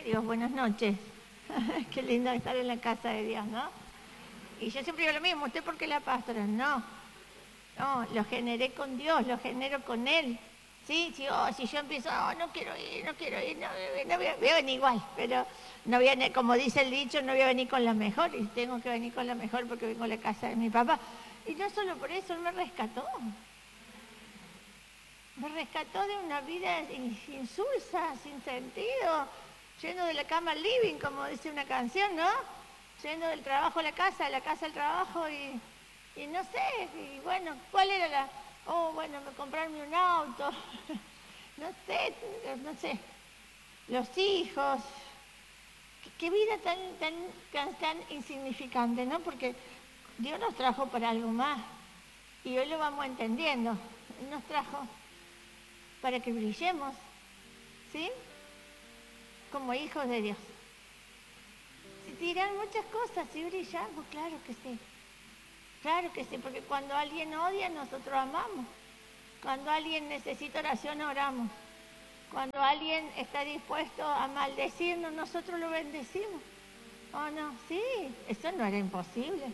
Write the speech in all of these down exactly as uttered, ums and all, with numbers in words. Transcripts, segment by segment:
Dios, buenas noches. Qué lindo estar en la casa de Dios, ¿no? Y yo siempre digo lo mismo, ¿usted por qué la pastora? No, no, lo generé con Dios, lo genero con Él. Sí, sí, oh, si yo empiezo, oh, no quiero ir, no quiero ir, no, no voy, a, voy a venir igual, pero no voy a, como dice el dicho, no voy a venir con la mejor, y tengo que venir con la mejor porque vengo a la casa de mi papá. Y no solo por eso, Él me rescató. Me rescató de una vida insulsa, sin sentido, yendo de la cama al living, como dice una canción, ¿no? Yendo del trabajo a la casa, de la casa al trabajo y, y no sé, y bueno, ¿cuál era la...? Oh, bueno, me comprarme un auto, no sé, no sé, los hijos, qué, qué vida tan, tan, tan, tan insignificante, ¿no? Porque Dios nos trajo para algo más y hoy lo vamos entendiendo. Él nos trajo para que brillemos, ¿sí? Como hijos de Dios. Si dirán muchas cosas, si brillamos, claro que sí. Claro que sí, porque cuando alguien odia, nosotros amamos. Cuando alguien necesita oración, oramos. Cuando alguien está dispuesto a maldecirnos, nosotros lo bendecimos. ¿Oh no? Sí, eso no era imposible.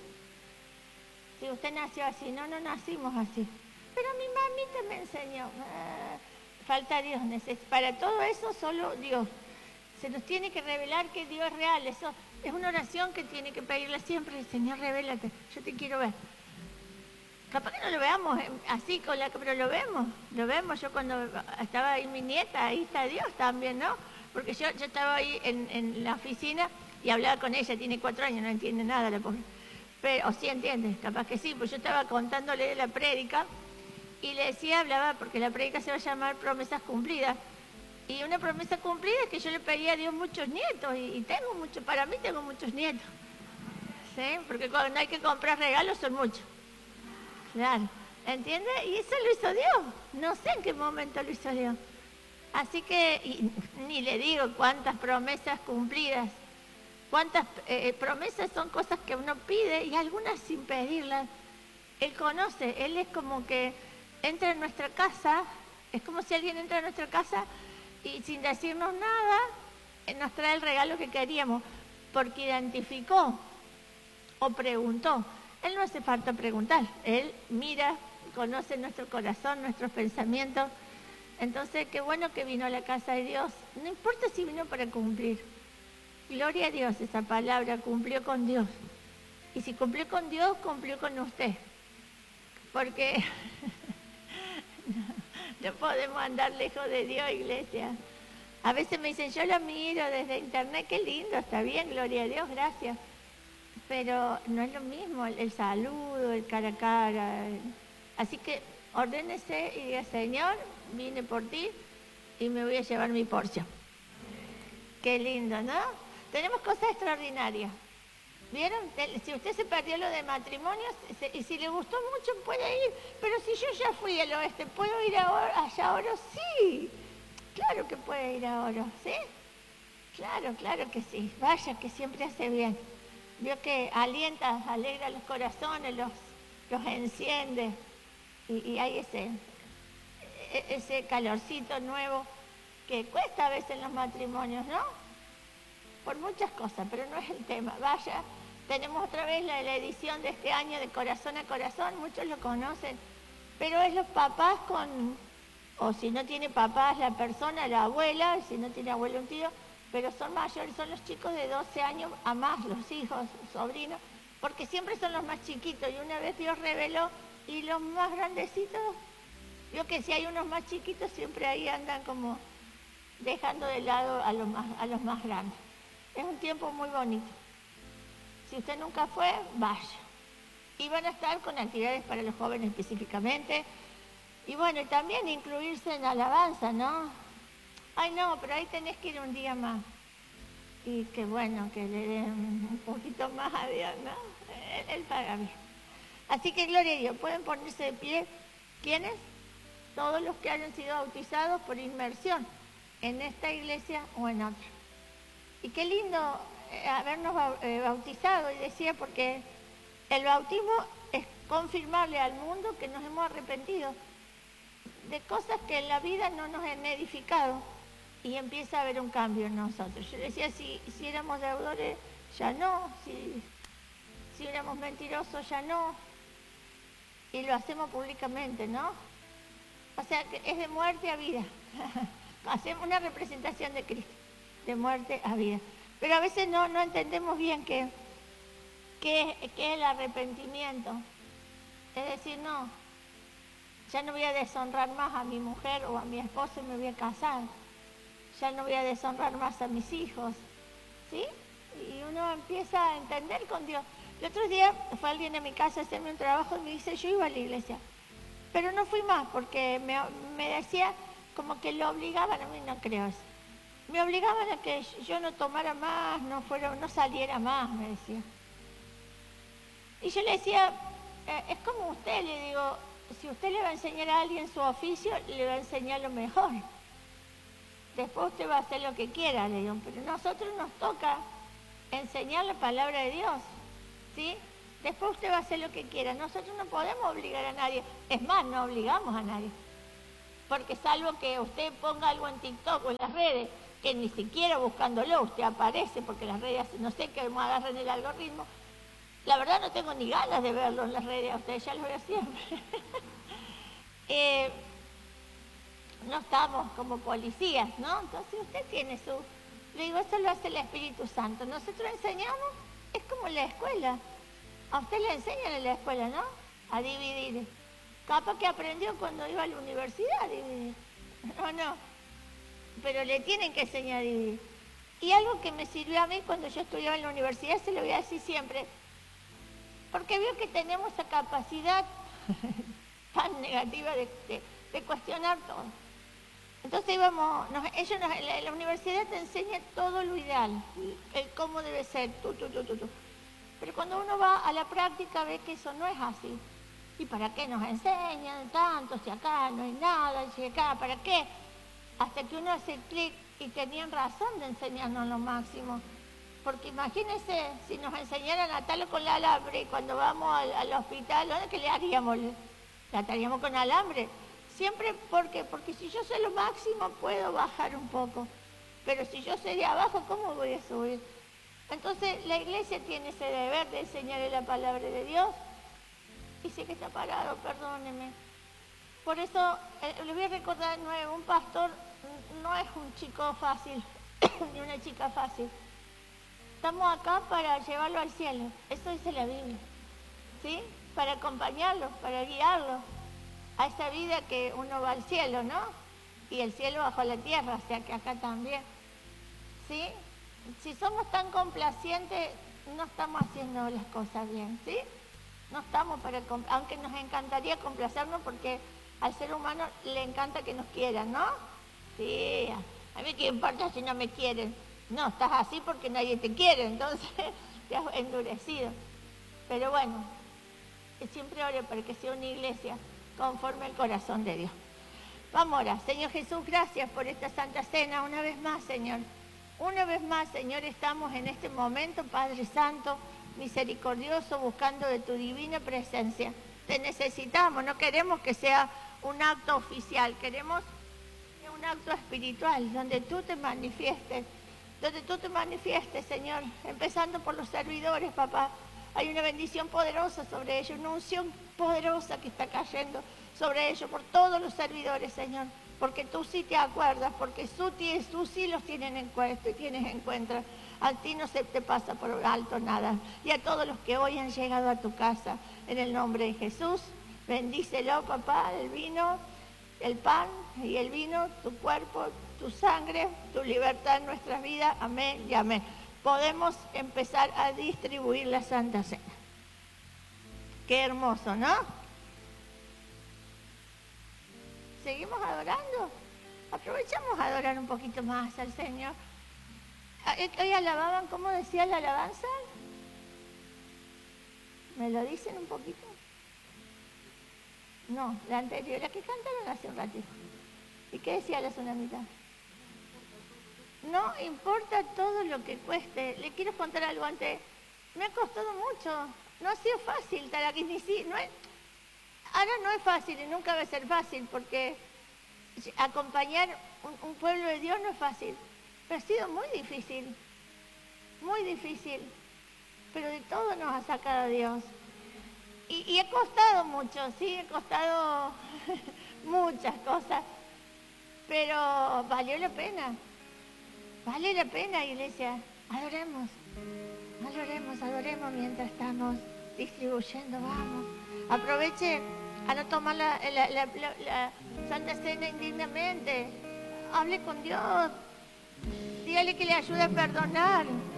Si usted nació así, no, no nacimos así. Pero mi mamita me enseñó. Ah, falta Dios. Para todo eso, solo Dios. Se nos tiene que revelar que Dios es real. Eso es una oración que tiene que pedirle siempre. Señor, revélate. Yo te quiero ver. Capaz que no lo veamos así, con la, pero lo vemos. Lo vemos. Yo cuando estaba ahí mi nieta, ahí está Dios también, ¿no? Porque yo, yo estaba ahí en, en la oficina y hablaba con ella. Tiene cuatro años, no entiende nada la pobre. Pero, o sí entiende, capaz que sí. Pues yo estaba contándole de la prédica y le decía, hablaba, porque la prédica se va a llamar Promesas Cumplidas. Y una promesa cumplida es que yo le pedía a Dios muchos nietos, y, y tengo muchos, para mí tengo muchos nietos, ¿sí? Porque cuando hay que comprar regalos son muchos, claro, ¿entiendes? Y eso lo hizo Dios, no sé en qué momento lo hizo Dios. Así que, y, ni le digo cuántas promesas cumplidas, cuántas eh, promesas son cosas que uno pide y algunas sin pedirlas. Él conoce, Él es como que entra en nuestra casa, es como si alguien entra en nuestra casa y sin decirnos nada, nos trae el regalo que queríamos, porque identificó o preguntó. Él no hace falta preguntar, Él mira, conoce nuestro corazón, nuestros pensamientos. Entonces, qué bueno que vino a la casa de Dios. No importa si vino para cumplir. Gloria a Dios, esa palabra cumplió con Dios. Y si cumplió con Dios, cumplió con usted. Porque... No podemos andar lejos de Dios, iglesia. A veces me dicen, yo lo miro desde internet, qué lindo, está bien, gloria a Dios, gracias. Pero no es lo mismo el, el saludo, el cara a cara. Así que ordénese y diga, Señor, vine por ti y me voy a llevar mi porción. Qué lindo, ¿no? Tenemos cosas extraordinarias. ¿Vieron? Si usted se perdió lo de matrimonio y si le gustó mucho puede ir, pero si yo ya fui al oeste, ¿puedo ir ahora, allá ahora? Sí, claro que puede ir ahora, ¿sí? Claro, claro que sí, vaya que siempre hace bien. Vio que alienta, alegra los corazones, los, los enciende y, y hay ese, ese calorcito nuevo que cuesta a veces en los matrimonios, ¿no? Por muchas cosas, pero no es el tema, vaya. Tenemos otra vez la, la edición de este año de Corazón a Corazón, muchos lo conocen, pero es los papás con, o si no tiene papás la persona, la abuela, si no tiene abuelo un tío, pero son mayores, son los chicos de doce años a más, los hijos, sobrinos, porque siempre son los más chiquitos y una vez Dios reveló, y los más grandecitos, vio que si hay unos más chiquitos siempre ahí andan como dejando de lado a los más, a los más grandes. Es un tiempo muy bonito. Si usted nunca fue, vaya. Y van a estar con actividades para los jóvenes específicamente. Y bueno, y también incluirse en alabanza, ¿no? Ay, no, pero ahí tenés que ir un día más. Y qué bueno que le den un poquito más a Dios, ¿no? Él, él paga bien. Así que gloria a Dios. Pueden ponerse de pie. ¿Quiénes? Todos los que hayan sido bautizados por inmersión en esta iglesia o en otra. Y qué lindo habernos bautizado, y decía, porque el bautismo es confirmarle al mundo que nos hemos arrepentido de cosas que en la vida no nos han edificado. y empieza a haber un cambio en nosotros. Yo decía, si, si éramos deudores, ya no, si, si éramos mentirosos, ya no, y lo hacemos públicamente, ¿no? O sea, que es de muerte a vida. Hacemos una representación de Cristo, de muerte a vida. Pero a veces no, no entendemos bien qué, qué, qué es el arrepentimiento. Es decir, no, ya no voy a deshonrar más a mi mujer o a mi esposo y me voy a casar. Ya no voy a deshonrar más a mis hijos, ¿sí? Y uno empieza a entender con Dios. El otro día fue alguien a mi casa a hacerme un trabajo y me dice, yo iba a la iglesia, pero no fui más porque me, me decía como que lo obligaban, a mí no creo eso, me obligaban a que yo no tomara más, no fuera, no saliera más, me decía. Y yo le decía, eh, es como usted, le digo, si usted le va a enseñar a alguien su oficio, le va a enseñar lo mejor. Después usted va a hacer lo que quiera, le digo, pero a nosotros nos toca enseñar la palabra de Dios, ¿sí? Después usted va a hacer lo que quiera. Nosotros no podemos obligar a nadie. Es más, no obligamos a nadie. Porque salvo que usted ponga algo en TikTok o en las redes, que ni siquiera buscándolo usted aparece, porque las redes, no sé, que agarren el algoritmo. La verdad no tengo ni ganas de verlo en las redes, a ustedes ya lo veo siempre. eh, no estamos como policías, ¿no? Entonces usted tiene su... Le digo, eso lo hace el Espíritu Santo. Nosotros enseñamos, es como en la escuela. A usted le enseñan en la escuela, ¿no? A dividir. Capaz que aprendió cuando iba a la universidad a dividir. No, no. Pero le tienen que enseñar a dividir. Y algo que me sirvió a mí cuando yo estudiaba en la universidad, se lo voy a decir siempre, porque veo que tenemos esa capacidad tan negativa de, de, de cuestionar todo. Entonces íbamos, nos, ellos nos, la, la universidad te enseña todo lo ideal, el cómo debe ser, tú, tú, tú, tú, tú. Pero cuando uno va a la práctica ve que eso no es así. ¿Y para qué nos enseñan tanto? Si acá no hay nada, si acá, ¿para qué? Hasta que uno hace clic y tenían razón de enseñarnos lo máximo. Porque imagínense, si nos enseñaran a atarlo con el alambre y cuando vamos al, al hospital, ¿qué le haríamos? ¿Le ataríamos con alambre? Siempre, ¿por qué? Porque si yo sé lo máximo, puedo bajar un poco. Pero si yo sé de abajo, ¿cómo voy a subir? Entonces, la iglesia tiene ese deber de enseñarle la palabra de Dios. Y sé que está parado, perdóneme. Por eso, eh, le voy a recordar de nuevo, un pastor no es un chico fácil, ni una chica fácil. Estamos acá para llevarlo al cielo, eso dice la Biblia, ¿sí? Para acompañarlo, para guiarlo a esa vida que uno va al cielo, ¿no? Y el cielo bajo la tierra, o sea que acá también, ¿sí? Si somos tan complacientes, no estamos haciendo las cosas bien, ¿sí? No estamos para, aunque nos encantaría complacernos porque al ser humano le encanta que nos quieran, ¿no? Sí, a mí qué importa si no me quieren. No, estás así porque nadie te quiere, entonces te has endurecido. Pero bueno, siempre ore para que sea una iglesia conforme al corazón de Dios. Vamos ahora. Señor Jesús, gracias por esta Santa Cena. Una vez más, Señor. Una vez más, Señor, estamos en este momento, Padre Santo, misericordioso, buscando de tu divina presencia. Te necesitamos, no queremos que sea un acto oficial, queremos un acto espiritual, donde tú te manifiestes, donde tú te manifiestes, Señor, empezando por los servidores, papá. Hay una bendición poderosa sobre ellos, una unción poderosa que está cayendo sobre ellos, por todos los servidores, Señor, porque tú sí te acuerdas, porque tú, tú sí los tienen en cuenta y tienes en cuenta. A ti no se te pasa por alto nada. Y a todos los que hoy han llegado a tu casa, en el nombre de Jesús, bendícelo, papá, el vino, el pan y el vino, tu cuerpo, tu sangre, tu libertad en nuestras vidas. Amén y amén. Podemos empezar a distribuir la Santa Cena. Qué hermoso, ¿no? ¿Seguimos adorando? Aprovechamos a adorar un poquito más al Señor. Hoy alababan, ¿cómo decía la alabanza? ¿Me lo dicen un poquito? No, la anterior, la que cantaron hace un ratito. ¿Y qué decía la tsunamita? No importa todo lo que cueste. Le quiero contar algo antes. Me ha costado mucho. No ha sido fácil estar aquí. Ni si, no es, ahora no es fácil y nunca va a ser fácil porque Acompañar un, un pueblo de Dios no es fácil, pero ha sido muy difícil, muy difícil, pero de todo nos ha sacado Dios. Y, y ha costado mucho, sí, ha costado muchas cosas, pero valió la pena, vale la pena, iglesia. Adoremos, adoremos, adoremos mientras estamos distribuyendo, vamos. Aproveche a no tomar la, la, la, la, la Santa Cena indignamente. Hable con Dios, dígale que le ayude a perdonar.